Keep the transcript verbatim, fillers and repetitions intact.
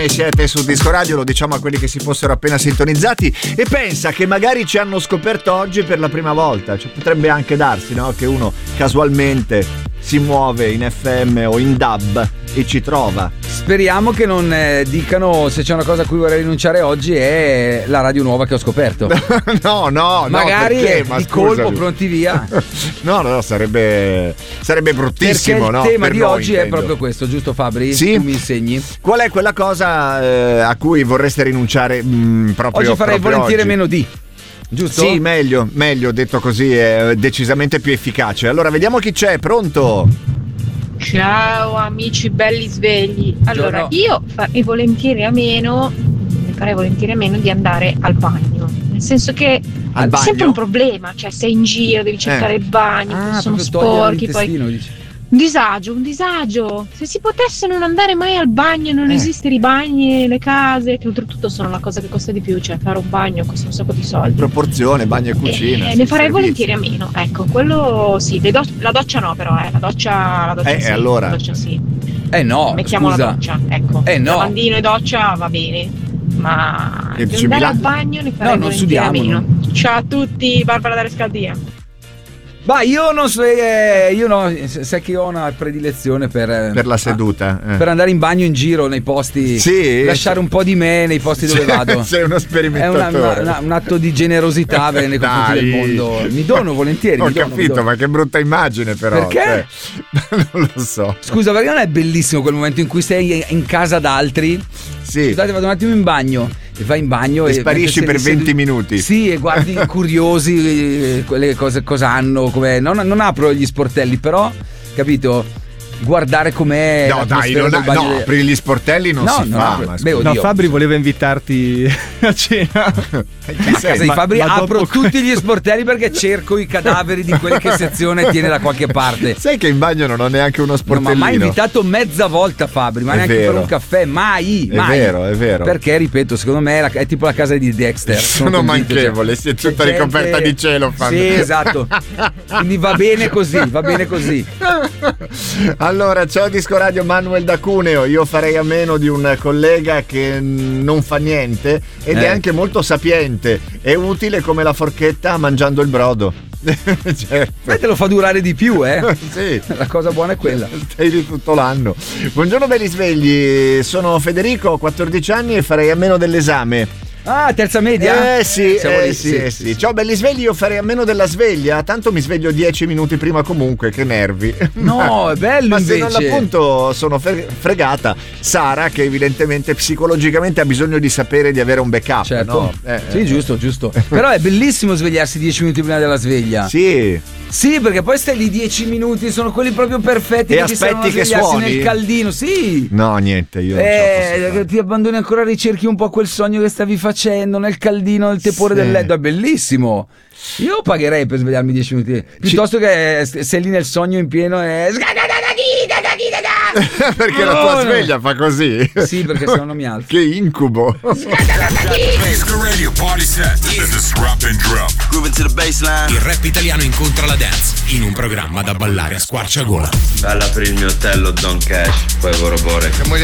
Siete su Disco Radio, lo diciamo a quelli che si fossero appena sintonizzati, e pensa che magari ci hanno scoperto oggi per la prima volta. Cioè, potrebbe anche darsi, no? Che uno casualmente si muove in F M o in D A B e ci trova. Speriamo che non eh, dicano se c'è una cosa a cui vorrei rinunciare oggi è la radio nuova che ho scoperto. no, no, magari no, perché? Ma di scusami. colpo pronti via. no, no, sarebbe sarebbe bruttissimo. Perché il no? tema per di noi, oggi intendo. è proprio questo, giusto Fabri? Sì. Tu mi insegni. Qual è quella cosa eh, a cui vorreste rinunciare mh, proprio oggi farei proprio volentieri oggi? meno di. Giusto? Sì, meglio, meglio, detto così è decisamente più efficace. Allora, vediamo chi c'è, pronto? Ciao amici belli svegli. Allora, Buongiorno. io farei volentieri a meno, ne farei volentieri a meno di andare al bagno. Nel senso che Al è bagno? sempre un problema, cioè sei in giro, devi cercare Eh. il bagno, Ah, sono proprio togliere sporchi, poi l'intestino, dici. un disagio, un disagio. Se si potesse non andare mai al bagno, non Eh. esistere i bagni, le case, che oltretutto sono la cosa che costa di più, cioè fare un bagno costa un sacco di soldi. Proporzione, bagno e cucina. Eh, sì, ne farei servizi. volentieri a meno, ecco, quello sì, le do- la doccia no però, eh, la doccia, la doccia Eh, sì, allora? la doccia sì. Eh no, Mettiamo scusa. la doccia, ecco. Eh, no. Lavandino e doccia va bene, ma Che di dici, andare Milano? al bagno ne farei No, non volentieri a sudiamo, meno. Ciao a tutti, Barbara da Rescaldia. Ma io non so, eh, io no, sai che ho una predilezione per, eh, Per la seduta. eh. per andare in bagno in giro nei posti, Sì. lasciare un po' di me nei posti dove vado. Sei uno È una- sperimentatore. una- una- un atto di generosità nei confronti del Dai. mondo. Mi dono volentieri. Ho mi dono, mi capito, dono. ma che brutta immagine però. Perché? cioè, non lo so. Scusa, perché non è bellissimo quel momento in cui sei in casa d'altri? Sì. Scusate, vado un attimo in bagno. E vai in bagno E e, sparisci mentre per sei venti seduto- minuti. Sì, e guardi curiosi eh, quelle cose cosa hanno, come non, non apro gli sportelli, però capito? Guardare com'è No, dai, l'atmosfera non, del bagno no, del- per gli sportelli non No, si no, fa. no, ma beh, scusa. No, Oddio. Fabri voleva invitarti a cena. Chi a sei? casa di Ma- Fabri ma apro dopo- tutti gli sportelli perché cerco i cadaveri di quelli che sezione tiene da qualche parte. Sai che in bagno non ho neanche uno Non mi ha sportellino? mai invitato mezza volta Fabri, ma È neanche vero. per un caffè, mai, È mai. vero, è vero. Perché, ripeto, secondo me è, la- è tipo la casa di Dexter. Sono convinto, manchevole, si è c'è tutta ricoperta di cielo, Fabri. Sì, esatto. Quindi va bene così, va bene così. Allora, ciao Disco Radio, Manuel da Cuneo. Io farei a meno di un collega che non fa niente ed Eh. è anche molto sapiente. È utile come la forchetta mangiando il brodo. Certo. Beh, te lo fa durare di più, eh. Sì. La cosa buona è quella. Stai lì tutto l'anno. Buongiorno belli svegli, sono Federico, ho quattordici anni e farei a meno dell'esame. Ah, terza media? Eh sì, Siamo eh lì, sì, eh sì. Ciao belli svegli, io farei a meno della sveglia, tanto mi sveglio dieci minuti prima comunque, che nervi. No, Ma- è bello Ma se non invece. appunto sono fre- fregata, Sara che evidentemente psicologicamente ha bisogno di sapere di avere un backup, Certo. no? Eh, Sì, eh. giusto, giusto. Però è bellissimo svegliarsi dieci minuti prima della sveglia. Sì, Sì, perché poi stai lì dieci minuti, sono quelli proprio perfetti E che ti servono a aspetti che svegliarsi suoni? nel caldino, sì. no niente, io non ce la posso Eh, fare. ti abbandoni ancora, ricerchi un po' quel sogno che stavi facendo nel caldino, nel tepore Sì. del letto, è bellissimo. Io pagherei per svegliarmi dieci minuti, piuttosto che eh, sei lì nel sogno in pieno e... Perché la No, tua no. sveglia fa così. Sì, perché se no non mi alzo. Che incubo. Disco Radio Party Set. This is Rap and Drop. Grooving to the baseline. Il rap italiano incontra la dance in un programma da ballare a squarciagola. Bella per il mio Tello Don Cash, poi vorrei